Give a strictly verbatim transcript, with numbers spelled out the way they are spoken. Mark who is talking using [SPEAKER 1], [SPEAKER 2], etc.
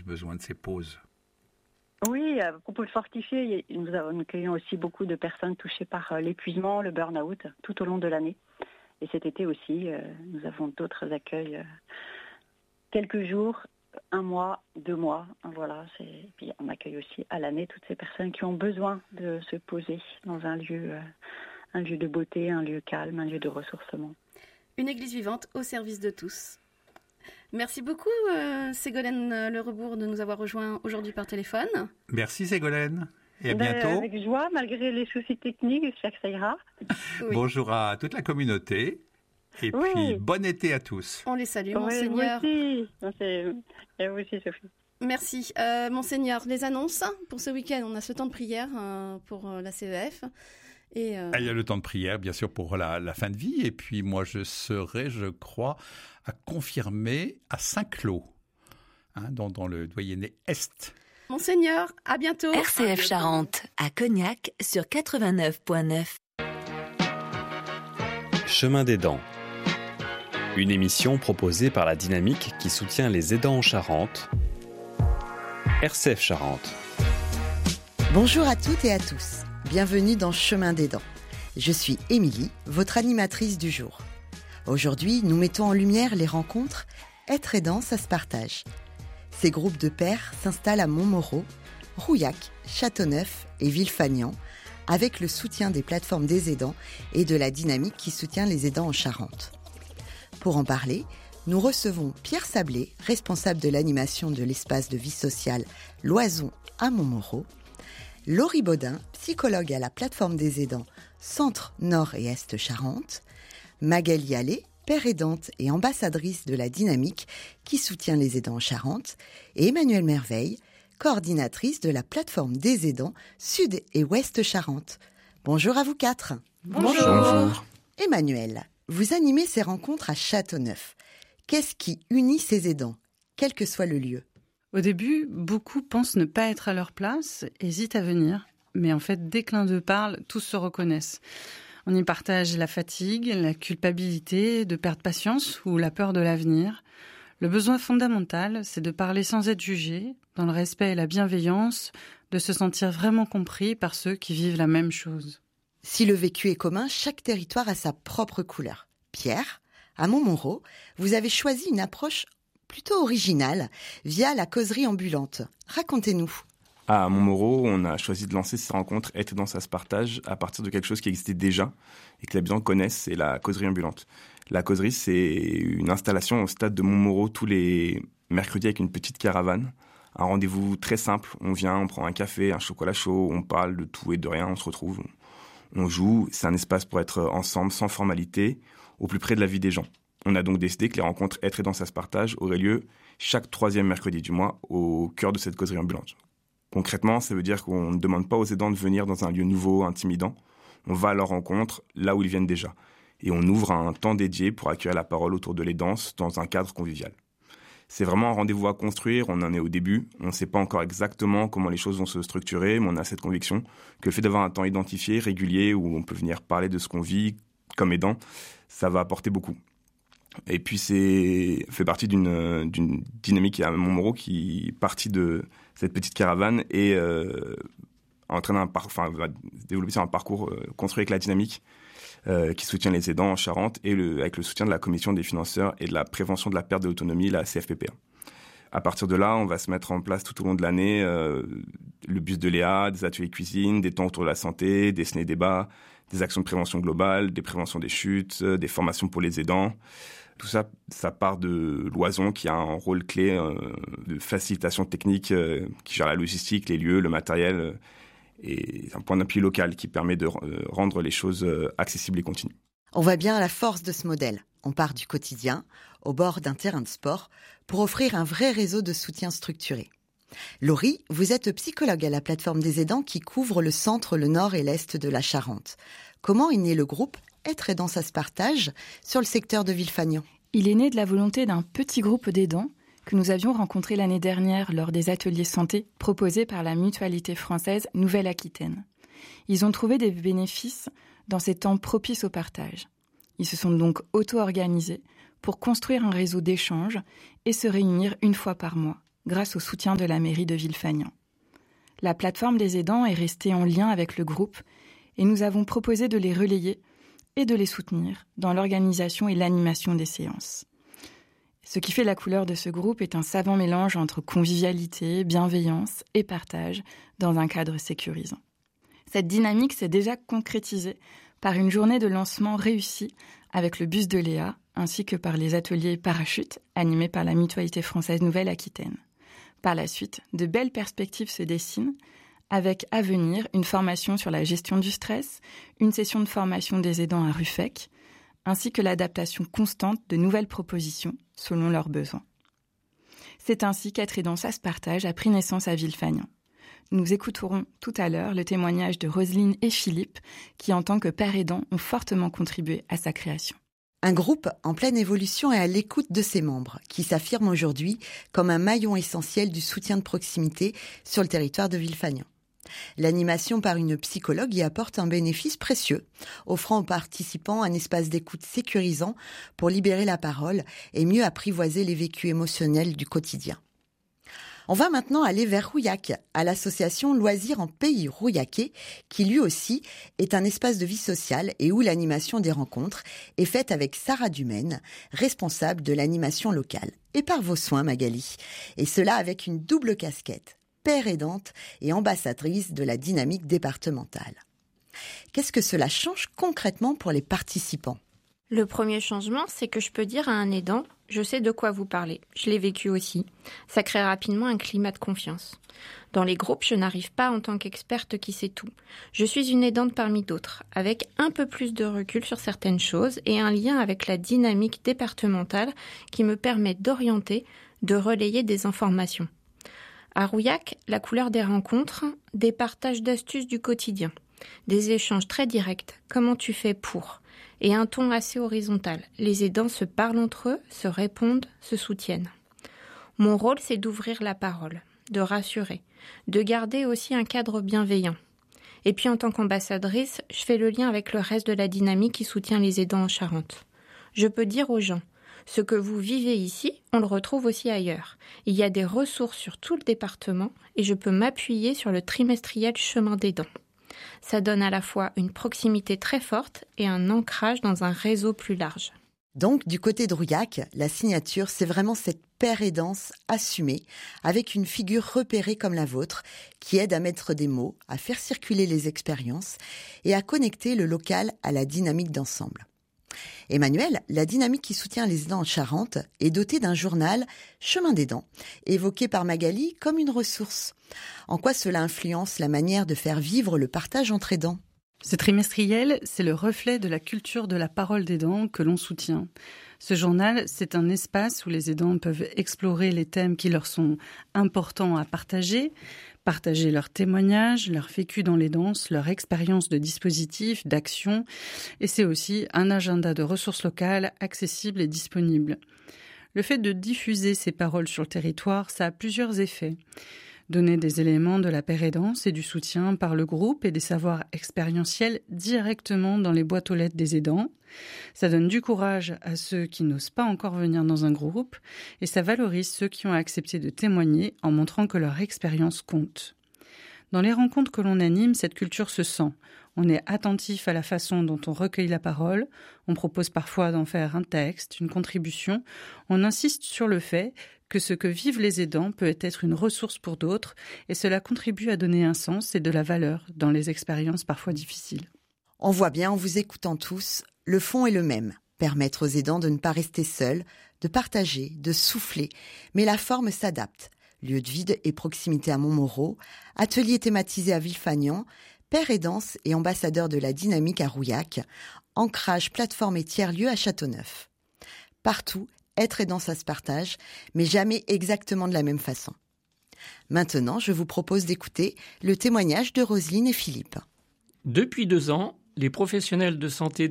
[SPEAKER 1] besoin de ces pauses.
[SPEAKER 2] Oui, à propos de fortifier, nous accueillons aussi beaucoup de personnes touchées par l'épuisement, le burn-out, tout au long de l'année. Et cet été aussi, euh, nous avons d'autres accueils, euh, quelques jours, un mois, deux mois. Voilà. C'est... Et puis on accueille aussi à l'année toutes ces personnes qui ont besoin de se poser dans un lieu, euh, un lieu de beauté, un lieu calme, un lieu de ressourcement.
[SPEAKER 3] Une église vivante au service de tous. Merci beaucoup, euh, Ségolène Le Rebourg, de nous avoir rejoints aujourd'hui par téléphone.
[SPEAKER 1] Merci, Ségolène. Et à
[SPEAKER 2] ben,
[SPEAKER 1] bientôt.
[SPEAKER 2] Avec joie, malgré les soucis techniques, j'espère que ça ira.
[SPEAKER 1] Oui. Bonjour à toute la communauté. Et
[SPEAKER 2] oui.
[SPEAKER 1] puis, bon été à tous.
[SPEAKER 3] On les salue,
[SPEAKER 2] oui,
[SPEAKER 3] Monseigneur.
[SPEAKER 2] Vous aussi. Et vous aussi, Sophie.
[SPEAKER 3] Merci. Euh, Monseigneur, les annonces pour ce week-end. On a ce temps de prière euh, pour la C E F. Et euh...
[SPEAKER 1] Il y a le temps de prière, bien sûr, pour la, la fin de vie. Et puis, moi, je serai, je crois, à confirmer à Saint-Cloud, hein, dans, dans le doyenné Est.
[SPEAKER 3] Monseigneur, à bientôt.
[SPEAKER 4] R C F Charente, à Cognac, sur quatre-vingt-neuf virgule neuf.
[SPEAKER 5] Chemin des dents. Une émission proposée par la Dynamique qui soutient les aidants en Charente. R C F Charente.
[SPEAKER 6] Bonjour à toutes et à tous. Bienvenue dans Chemin des dents. Je suis Émilie, votre animatrice du jour. Aujourd'hui, nous mettons en lumière les rencontres Être aidant, ça se partage. Ces groupes de pairs s'installent à Montmoreau, Rouillac, Châteauneuf et Villefagnan, avec le soutien des plateformes des aidants et de la Dynamique qui soutient les aidants en Charente. Pour en parler, nous recevons Pierre Sablé, responsable de l'animation de l'espace de vie sociale L'Oison à Montmoreau, Laurie Baudin, psychologue à la plateforme des aidants Centre Nord et Est Charente, Magali Allais, père aidante et ambassadrice de la Dynamique qui soutient les aidants en Charente, et Emmanuelle Merveille, coordinatrice de la plateforme des aidants Sud et Ouest Charente. Bonjour à vous quatre.
[SPEAKER 3] Bonjour.
[SPEAKER 5] Bonjour.
[SPEAKER 6] Emmanuelle, vous animez ces rencontres à Châteauneuf. Qu'est-ce qui unit ces aidants, quel que soit le lieu ?
[SPEAKER 7] Au début, beaucoup pensent ne pas être à leur place, hésitent à venir. Mais en fait, dès que l'un d'eux parle, tous se reconnaissent. On y partage la fatigue, la culpabilité de perdre patience ou la peur de l'avenir. Le besoin fondamental, c'est de parler sans être jugé, dans le respect et la bienveillance, de se sentir vraiment compris par ceux qui vivent la même chose.
[SPEAKER 6] Si le vécu est commun, chaque territoire a sa propre couleur. Pierre, à Montmoreau, vous avez choisi une approche plutôt originale via la causerie ambulante. Racontez-nous.
[SPEAKER 8] À Montmoreau, on a choisi de lancer ces rencontres Être aidant, ça se partage à partir de quelque chose qui existait déjà et que les habitants connaissent, c'est la causerie ambulante. La causerie, c'est une installation au stade de Montmoreau tous les mercredis avec une petite caravane. Un rendez-vous très simple, on vient, on prend un café, un chocolat chaud, on parle de tout et de rien, on se retrouve, on, on joue. C'est un espace pour être ensemble, sans formalité, au plus près de la vie des gens. On a donc décidé que les rencontres Être aidant, ça se partage auraient lieu chaque troisième mercredi du mois au cœur de cette causerie ambulante. Concrètement, ça veut dire qu'on ne demande pas aux aidants de venir dans un lieu nouveau, intimidant. On va à leur rencontre là où ils viennent déjà. Et on ouvre un temps dédié pour accueillir la parole autour de l'aidance dans un cadre convivial. C'est vraiment un rendez-vous à construire, on en est au début. On ne sait pas encore exactement comment les choses vont se structurer, mais on a cette conviction que le fait d'avoir un temps identifié, régulier, où on peut venir parler de ce qu'on vit comme aidant, ça va apporter beaucoup. Et puis c'est fait partie d'une, d'une dynamique à Montmoreau qui est partie de cette petite caravane et euh, entraîne un par, enfin, va développer sur un parcours euh, construit avec la Dynamique euh, qui soutient les aidants en Charente et le, avec le soutien de la Commission des financeurs et de la prévention de la perte de l'autonomie, la C F P P A. À partir de là, on va se mettre en place tout au long de l'année euh, le bus de Léa, des ateliers cuisine, des temps autour de la santé, des ciné-débats, des actions de prévention globale, des préventions des chutes, euh, des formations pour les aidants. Tout ça, ça part de l'Oison qui a un rôle clé euh, de facilitation technique, euh, qui gère la logistique, les lieux, le matériel, euh, et un point d'appui local qui permet de euh, rendre les choses euh, accessibles et continues.
[SPEAKER 6] On voit bien la force de ce modèle. On part du quotidien, au bord d'un terrain de sport, pour offrir un vrai réseau de soutien structuré. Laurie, vous êtes psychologue à la plateforme des aidants qui couvre le centre, le nord et l'est de la Charente. Comment est né le groupe Être aidant, ça se partage sur le secteur de Villefagnan?
[SPEAKER 9] Il est né de la volonté d'un petit groupe d'aidants que nous avions rencontré l'année dernière lors des ateliers santé proposés par la Mutualité française Nouvelle-Aquitaine. Ils ont trouvé des bénéfices dans ces temps propices au partage. Ils se sont donc auto-organisés pour construire un réseau d'échanges et se réunir une fois par mois, grâce au soutien de la mairie de Villefagnan. La plateforme des aidants est restée en lien avec le groupe et nous avons proposé de les relayer et de les soutenir dans l'organisation et l'animation des séances. Ce qui fait la couleur de ce groupe est un savant mélange entre convivialité, bienveillance et partage dans un cadre sécurisant. Cette dynamique s'est déjà concrétisée par une journée de lancement réussie avec le bus de Léa, ainsi que par les ateliers parachutes animés par la Mutualité française Nouvelle-Aquitaine. Par la suite, de belles perspectives se dessinent, avec à venir une formation sur la gestion du stress, une session de formation des aidants à Ruffec, ainsi que l'adaptation constante de nouvelles propositions selon leurs besoins. C'est ainsi qu'Être aidant, ça se partage a pris naissance à Villefagnan. Nous écouterons tout à l'heure le témoignage de Roselyne et Philippe, qui en tant que pères aidants ont fortement contribué à sa création.
[SPEAKER 6] Un groupe en pleine évolution et à l'écoute de ses membres, qui s'affirme aujourd'hui comme un maillon essentiel du soutien de proximité sur le territoire de Villefagnan. L'animation par une psychologue y apporte un bénéfice précieux, offrant aux participants un espace d'écoute sécurisant pour libérer la parole et mieux apprivoiser les vécus émotionnels du quotidien. On va maintenant aller vers Rouillac, à l'association Loisirs en Pays Rouillacais, qui lui aussi est un espace de vie sociale et où l'animation des rencontres est faite avec Sarah Dumaine, responsable de l'animation locale. Et par vos soins, Magali. Et cela avec une double casquette, père aidante et ambassadrice de la dynamique départementale. Qu'est-ce que cela change concrètement pour les participants ?
[SPEAKER 10] Le premier changement, c'est que je peux dire à un aidant « je sais de quoi vous parlez, je l'ai vécu aussi ». Ça crée rapidement un climat de confiance. Dans les groupes, je n'arrive pas en tant qu'experte qui sait tout. Je suis une aidante parmi d'autres, avec un peu plus de recul sur certaines choses et un lien avec la dynamique départementale qui me permet d'orienter, de relayer des informations. À Rouillac, la couleur des rencontres, des partages d'astuces du quotidien, des échanges très directs, comment tu fais pour, et un ton assez horizontal. Les aidants se parlent entre eux, se répondent, se soutiennent. Mon rôle, c'est d'ouvrir la parole, de rassurer, de garder aussi un cadre bienveillant. Et puis en tant qu'ambassadrice, je fais le lien avec le reste de la dynamique qui soutient les aidants en Charente. Je peux dire aux gens, ce que vous vivez ici, on le retrouve aussi ailleurs. Il y a des ressources sur tout le département et je peux m'appuyer sur le trimestriel Chemin d'aidants. Ça donne à la fois une proximité très forte et un ancrage dans un réseau plus large.
[SPEAKER 6] Donc, du côté de Rouillac, la signature, c'est vraiment cette père aidance assumée, avec une figure repérée comme la vôtre, qui aide à mettre des mots, à faire circuler les expériences et à connecter le local à la dynamique d'ensemble. Emmanuel, la dynamique qui soutient les aidants en Charente, est dotée d'un journal Chemin d'aidants, évoqué par Magali comme une ressource. En quoi cela influence la manière de faire vivre le partage entre aidants ?
[SPEAKER 7] Ce trimestriel, c'est le reflet de la culture de la parole d'aidant que l'on soutient. Ce journal, c'est un espace où les aidants peuvent explorer les thèmes qui leur sont importants à partager, partager leurs témoignages, leur vécu dans les danses, leur expérience de dispositifs, d'actions. Et c'est aussi un agenda de ressources locales accessible et disponible. Le fait de diffuser ces paroles sur le territoire, ça a plusieurs effets. Donner des éléments de la pérédance et du soutien par le groupe et des savoirs expérientiels directement dans les boîtes aux lettres des aidants. Ça donne du courage à ceux qui n'osent pas encore venir dans un groupe et ça valorise ceux qui ont accepté de témoigner en montrant que leur expérience compte. Dans les rencontres que l'on anime, cette culture se sent. On est attentif à la façon dont on recueille la parole, on propose parfois d'en faire un texte, une contribution, on insiste sur le fait que ce que vivent les aidants peut être une ressource pour d'autres et cela contribue à donner un sens et de la valeur dans les expériences parfois difficiles.
[SPEAKER 6] On voit bien en vous écoutant tous, le fond est le même, permettre aux aidants de ne pas rester seuls, de partager, de souffler, mais la forme s'adapte. Lieu de vie et proximité à Montmoreau, atelier thématisé à Villefagnan, père aidance et ambassadeur de la dynamique à Rouillac, ancrage plateforme et tiers-lieu à Châteauneuf. Partout, être aidant, ça se partage, mais jamais exactement de la même façon. Maintenant, je vous propose d'écouter le témoignage de Roselyne et Philippe.
[SPEAKER 11] Depuis deux ans, les professionnels de santé